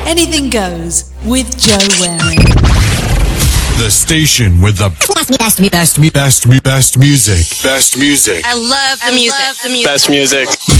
Anything goes with Joe Waring. The station with the best music. I love the music. Best music.